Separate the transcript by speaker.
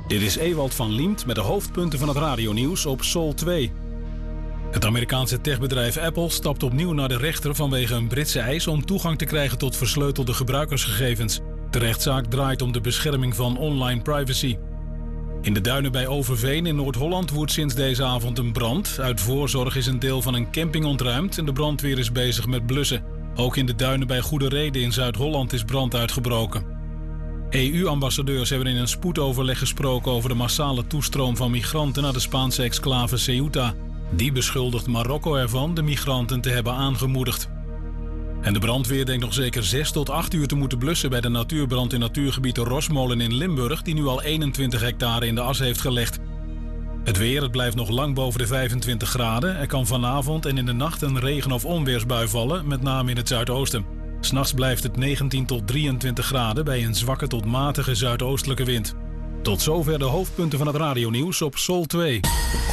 Speaker 1: Dit is Ewald van Liemt met de hoofdpunten van het radionieuws op Sol 2. Het Amerikaanse techbedrijf Apple stapt opnieuw naar de rechter vanwege een Britse eis om toegang te krijgen tot versleutelde gebruikersgegevens. De rechtszaak draait om de bescherming van online privacy. In de duinen bij Overveen in Noord-Holland woedt sinds deze avond een brand. Uit voorzorg is een deel van een camping ontruimd en de brandweer is bezig met blussen. Ook in de duinen bij Goede Reden in Zuid-Holland is brand uitgebroken. EU-ambassadeurs hebben in een spoedoverleg gesproken over de massale toestroom van migranten naar de Spaanse exclave Ceuta. Die beschuldigt Marokko ervan de migranten te hebben aangemoedigd. En de brandweer denkt nog zeker 6 tot 8 uur te moeten blussen bij de natuurbrand in natuurgebied de Rosmolen in Limburg, die nu al 21 hectare in de as heeft gelegd. Het weer, het blijft nog lang boven de 25 graden. Er kan vanavond en in de nacht een regen- of onweersbui vallen, met name in het zuidoosten. 'S Nachts blijft het 19 tot 23 graden bij een zwakke tot matige zuidoostelijke wind. Tot zover de hoofdpunten van het radionieuws op Sol 2.